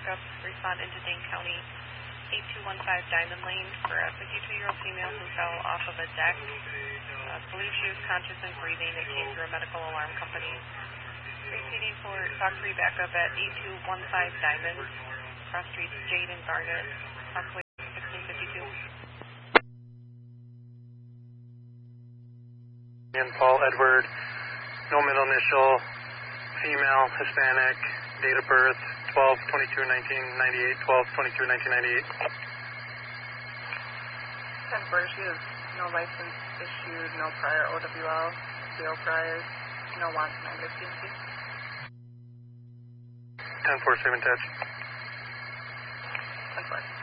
backup, respond into Dane County, 8215 Diamond Lane for a 52-year-old female who fell off of a deck. Believed she was conscious and breathing. It came through a medical alarm company. Repeating for Doc 3 backup at 8215 Diamond, cross streets Jade and Garnet, approximately 1652. And Paul Edward, no middle initial, female, Hispanic, date of birth 12/22/1998, 12/22/1998. 10-4, she has no license issued, no prior OWL, 0 priors, no wanted under CMC. 10-4, same attached. 10-4.